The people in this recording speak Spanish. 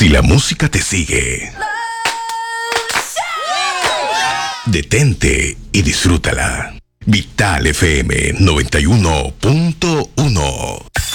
Si la música te sigue, detente y disfrútala. Vital FM 91.1.